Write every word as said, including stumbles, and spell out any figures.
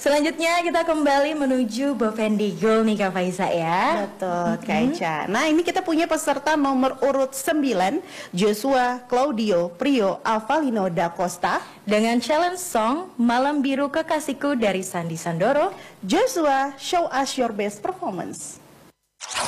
Selanjutnya kita kembali menuju Bovendigul nih Kak Faiza ya. Betul, Kak Eca. Nah, ini kita punya peserta nomor urut sembilan, Joshua Claudio Prio Avalino da Costa. Dengan challenge song Malam Biru Kekasihku dari Sandi Sandoro. Joshua, show us your best performance.